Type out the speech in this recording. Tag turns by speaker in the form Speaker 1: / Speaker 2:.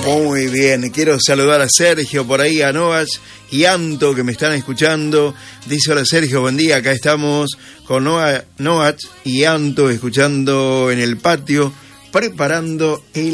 Speaker 1: Muy bien, quiero saludar a Sergio por ahí, a Noach y Anto que me están escuchando. Dice: hola Sergio, buen día, acá estamos con Noach y Anto escuchando en el patio, preparando el